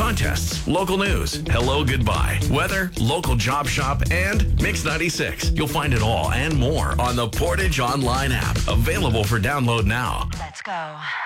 contests, local news, hello, goodbye, weather, local job shop, and Mix 96. You'll find it all and more on the Portage Online app. Available for download now. Let's go.